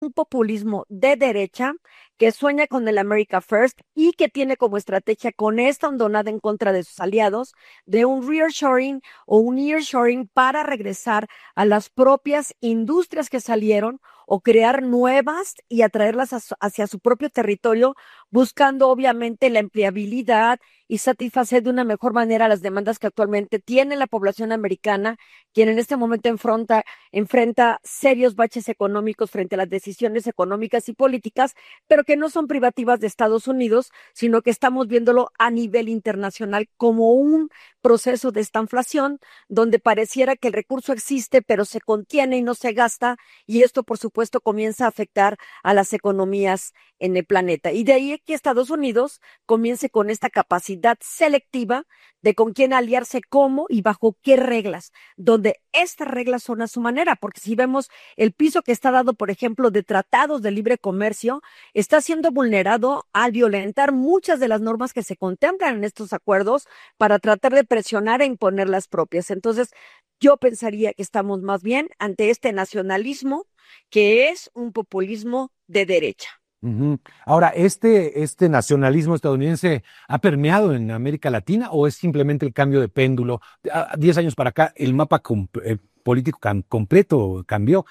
un populismo de derecha que sueña con el America First y que tiene como estrategia con esta hondonada en contra de sus aliados de un rearshoring o un nearshoring para regresar a las propias industrias que salieron o crear nuevas y atraerlas hacia su propio territorio, buscando obviamente la empleabilidad y satisfacer de una mejor manera las demandas que actualmente tiene la población americana, quien en este momento enfrenta serios baches económicos frente a las decisiones económicas y políticas, pero que no son privativas de Estados Unidos, sino que estamos viéndolo a nivel internacional como un proceso de estanflación, donde pareciera que el recurso existe, pero se contiene y no se gasta, y esto, por supuesto, comienza a afectar a las economías en el planeta. Y de ahí que Estados Unidos comience con esta capacidad selectiva de con quién aliarse, cómo y bajo qué reglas, donde estas reglas son a su manera, porque si vemos el piso que está dado, por ejemplo, de tratados de libre comercio, está siendo vulnerado al violentar muchas de las normas que se contemplan en estos acuerdos para tratar de presionar e imponer las propias. Entonces, yo pensaría que estamos más bien ante este nacionalismo que es un populismo de derecha. Ujú. Ahora, ¿este nacionalismo estadounidense ha permeado en América Latina o es simplemente el cambio de péndulo? 10 años para acá, el mapa político completo cambió.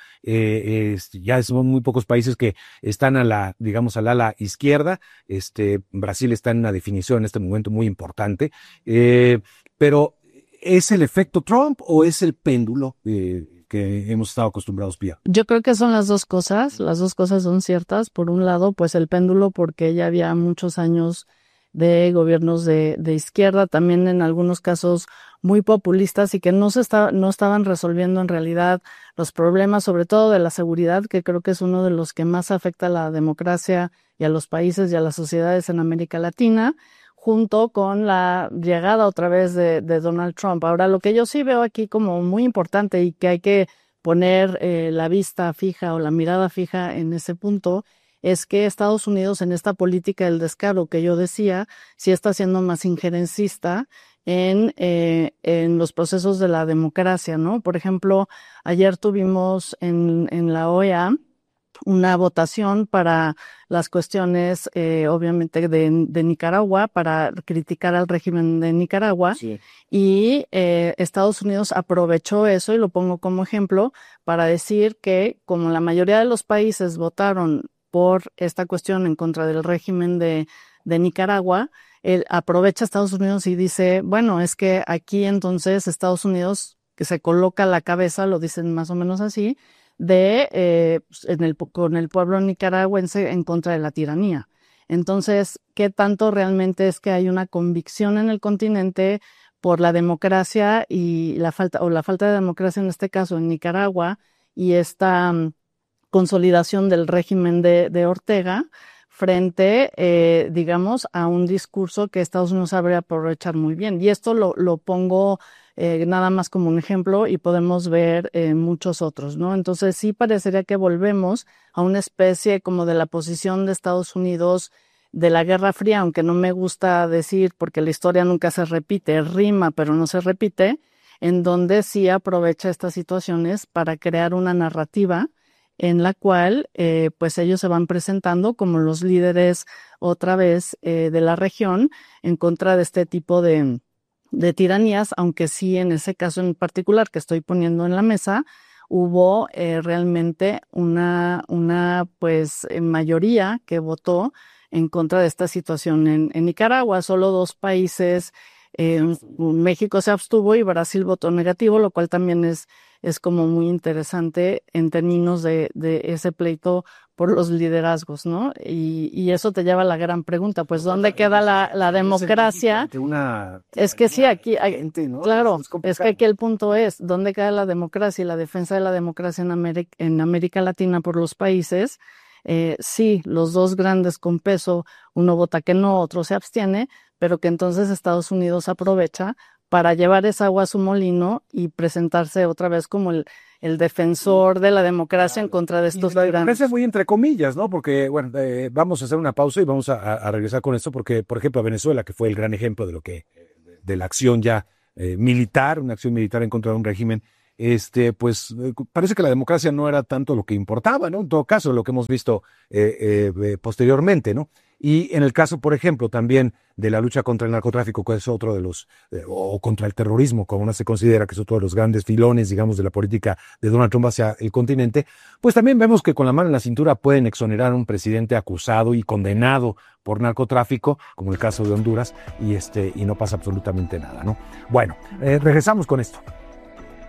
Ya son muy pocos países que están digamos, al ala izquierda. Brasil está en una definición en este momento muy importante. Pero, ¿es el efecto Trump o es el péndulo que hemos estado acostumbrados, Pía? Yo creo que son las dos cosas son ciertas. Por un lado, pues el péndulo, porque ya había muchos años de gobiernos de izquierda, también en algunos casos muy populistas y que no estaban resolviendo en realidad los problemas, sobre todo de la seguridad, que creo que es uno de los que más afecta a la democracia y a los países y a las sociedades en América Latina, junto con la llegada otra vez de Donald Trump. Ahora, lo que yo sí veo aquí como muy importante y que hay que poner la vista fija o la mirada fija en ese punto es que Estados Unidos en esta política del descaro que yo decía, sí está siendo más injerencista en los procesos de la democracia, ¿no? Por ejemplo, ayer tuvimos en la OEA una votación para las cuestiones, obviamente, de Nicaragua, para criticar al régimen de Nicaragua. Sí. Y Estados Unidos aprovechó eso, y lo pongo como ejemplo, para decir que como la mayoría de los países votaron por esta cuestión en contra del régimen de Nicaragua, él aprovecha Estados Unidos y dice, bueno, es que aquí entonces Estados Unidos, que se coloca a la cabeza, lo dicen más o menos así, con el pueblo nicaragüense en contra de la tiranía. Entonces, ¿qué tanto realmente es que hay una convicción en el continente por la democracia y la falta de democracia en este caso en Nicaragua y esta consolidación del régimen de Ortega frente, digamos, a un discurso que Estados Unidos sabe aprovechar muy bien? Y esto lo pongo nada más como un ejemplo y podemos ver muchos otros, ¿no? Entonces sí parecería que volvemos a una especie como de la posición de Estados Unidos de la Guerra Fría, aunque no me gusta decir porque la historia nunca se repite, rima pero no se repite, en donde sí aprovecha estas situaciones para crear una narrativa en la cual pues ellos se van presentando como los líderes otra vez de la región en contra de este tipo de tiranías, aunque sí en ese caso en particular que estoy poniendo en la mesa, hubo realmente una pues mayoría que votó en contra de esta situación en Nicaragua. Solo 2 países, México se abstuvo y Brasil votó negativo, lo cual también es como muy interesante en términos de ese pleito por los liderazgos, ¿no? Y eso te lleva a la gran pregunta, pues, ¿dónde queda la democracia? Es que sí, aquí, claro, es que aquí el punto es, ¿dónde queda la democracia y la defensa de la democracia en América Latina por los países? Sí, los dos grandes con peso, uno vota que no, otro se abstiene, pero que entonces Estados Unidos aprovecha para llevar esa agua a su molino y presentarse otra vez como el defensor de la democracia en contra de estos La tiranos. democracia muy entre comillas, ¿no? Porque, bueno, vamos a hacer una pausa y vamos a regresar con esto porque, por ejemplo, a Venezuela, que fue el gran ejemplo de la acción ya militar, una acción militar en contra de un régimen, pues parece que la democracia no era tanto lo que importaba, ¿no? En todo caso, lo que hemos visto posteriormente, ¿no? Y en el caso, por ejemplo, también de la lucha contra el narcotráfico, que es otro de los, o contra el terrorismo, como uno se considera que es otro de los grandes filones, digamos, de la política de Donald Trump hacia el continente, pues también vemos que con la mano en la cintura pueden exonerar a un presidente acusado y condenado por narcotráfico, como el caso de Honduras, y no pasa absolutamente nada, ¿no? Bueno, regresamos con esto.